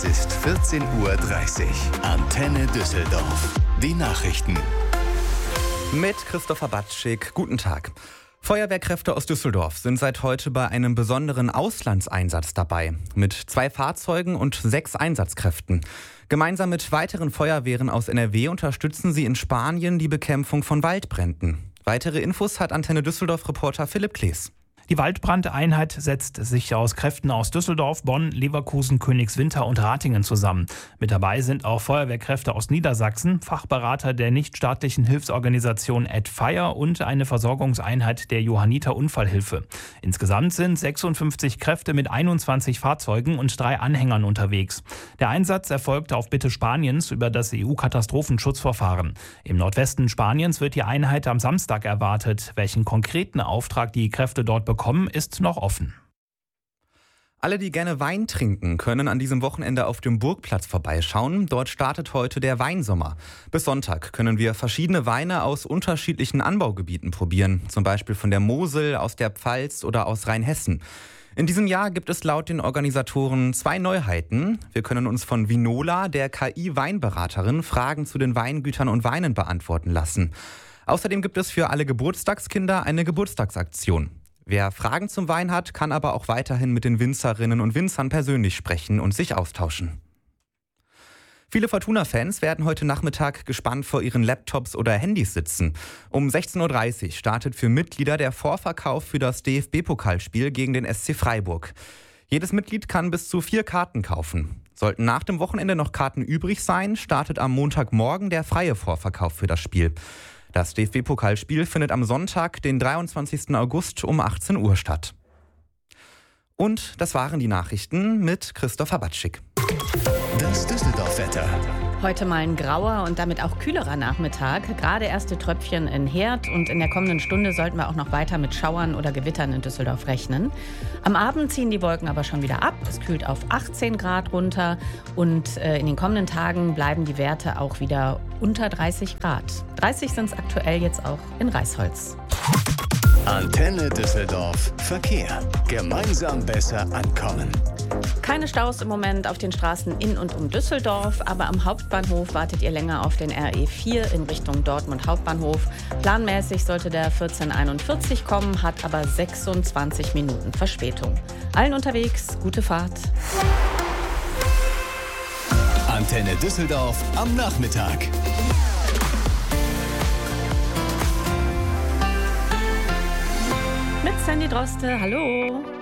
ist 14:30 Uhr. Antenne Düsseldorf. Die Nachrichten. Mit Christopher Batschik. Guten Tag. Feuerwehrkräfte aus Düsseldorf sind seit heute bei einem besonderen Auslandseinsatz dabei. Mit 2 Fahrzeugen und 6 Einsatzkräften. Gemeinsam mit weiteren Feuerwehren aus NRW unterstützen sie in Spanien die Bekämpfung von Waldbränden. Weitere Infos hat Antenne Düsseldorf-Reporter Philipp Klees. Die Waldbrandeinheit setzt sich aus Kräften aus Düsseldorf, Bonn, Leverkusen, Königswinter und Ratingen zusammen. Mit dabei sind auch Feuerwehrkräfte aus Niedersachsen, Fachberater der nichtstaatlichen Hilfsorganisation AdFire und eine Versorgungseinheit der Johanniter Unfallhilfe. Insgesamt sind 56 Kräfte mit 21 Fahrzeugen und 3 Anhängern unterwegs. Der Einsatz erfolgte auf Bitte Spaniens über das EU-Katastrophenschutzverfahren. Im Nordwesten Spaniens wird die Einheit am Samstag erwartet. Welchen konkreten Auftrag die Kräfte dort bekommen, ist noch offen. Alle, die gerne Wein trinken, können an diesem Wochenende auf dem Burgplatz vorbeischauen. Dort startet heute der Weinsommer. Bis Sonntag können wir verschiedene Weine aus unterschiedlichen Anbaugebieten probieren. Zum Beispiel von der Mosel, aus der Pfalz oder aus Rheinhessen. In diesem Jahr gibt es laut den Organisatoren 2 Neuheiten. Wir können uns von Vinola, der KI-Weinberaterin, Fragen zu den Weingütern und Weinen beantworten lassen. Außerdem gibt es für alle Geburtstagskinder eine Geburtstagsaktion. Wer Fragen zum Wein hat, kann aber auch weiterhin mit den Winzerinnen und Winzern persönlich sprechen und sich austauschen. Viele Fortuna-Fans werden heute Nachmittag gespannt vor ihren Laptops oder Handys sitzen. Um 16:30 Uhr startet für Mitglieder der Vorverkauf für das DFB-Pokalspiel gegen den SC Freiburg. Jedes Mitglied kann bis zu 4 Karten kaufen. Sollten nach dem Wochenende noch Karten übrig sein, startet am Montagmorgen der freie Vorverkauf für das Spiel. Das DFB-Pokalspiel findet am Sonntag, den 23. August um 18 Uhr statt. Und das waren die Nachrichten mit Christopher Batschik. Das Düsseldorf-Wetter. Heute mal ein grauer und damit auch kühlerer Nachmittag. Gerade erste Tröpfchen in Herd und in der kommenden Stunde sollten wir auch noch weiter mit Schauern oder Gewittern in Düsseldorf rechnen. Am Abend ziehen die Wolken aber schon wieder ab. Es kühlt auf 18 Grad runter und in den kommenden Tagen bleiben die Werte auch wieder unter 30 Grad. 30 sind es aktuell jetzt auch in Reisholz. Antenne Düsseldorf. Verkehr. Gemeinsam besser ankommen. Keine Staus im Moment auf den Straßen in und um Düsseldorf, aber am Hauptbahnhof wartet ihr länger auf den RE4 in Richtung Dortmund Hauptbahnhof. Planmäßig sollte der 14:41 kommen, hat aber 26 Minuten Verspätung. Allen unterwegs, gute Fahrt. Antenne Düsseldorf am Nachmittag. Mit Sandy Droste, hallo.